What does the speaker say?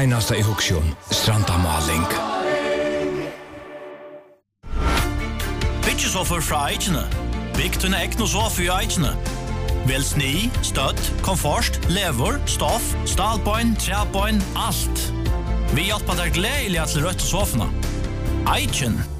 einasta I hugsion, strandamaling. Byggesoffer fra Eichene. Bygg tunne ekne sofa I Eichene. Vel sni, støtt, komfort, lever, stoff, stalbøyn, træbøyn, alt. Vi hjelper deg gledelig til rødt sofene. Eichen.